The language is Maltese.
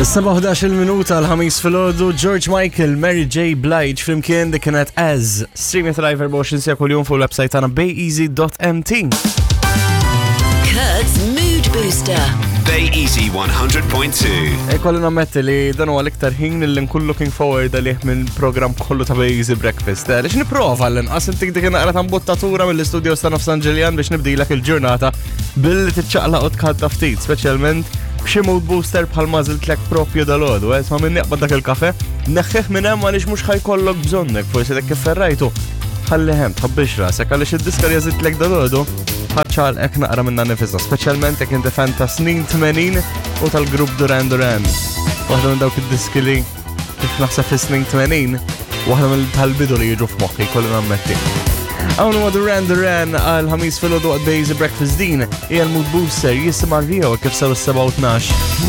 11 minuta l-ħamis fil-ħodu George Michael, Mary J. Blige flimkien dik kienet As. Streaming live 24 sija kull-jum fuq il-website tagħna bayeasy.mt. Kurt's Mood Booster. Bay Easy 100.2. Kollu nammetti li dan huwa l-iktar ħin li nkun looking forward għalih minn program kollu ta' Bay Easy Breakfast. Lix niprofa l-inqas intik dik naqra ta' mbuttatura mill-istudio sta' San Ġiljan biex nibdilek il-ġurnata billi titċaqlaq u tkadda ftit, speċjalment b'xi mood booster bħal mażilt lek propju dal-għodu, ma minn neqbad dak il-kafe, neħħeħ minn hemm għaliex mhux ħajkollok bżonnek, forsi dak kif ferrajtu. Ħalli hemm tħabbix rasek għaliex id-diska li jażid lek dal-għodu ħaċċal hekk naqra minna nifisha, speċjalment jekk inti fan ta' snin 80 u tal-grupp Duran Duran. Waħda minn dawk id-diski li kif naħseb fis-snin 80, waħda mill tal-bidu li jiġu f'moħħi kollu nammetti. Għawnu ma Duran Duran għal-ħamis fil-ħodu għad Bay Easy Breakfast din hija l-mood booster jisimar Rio kif saw is-7 u 12.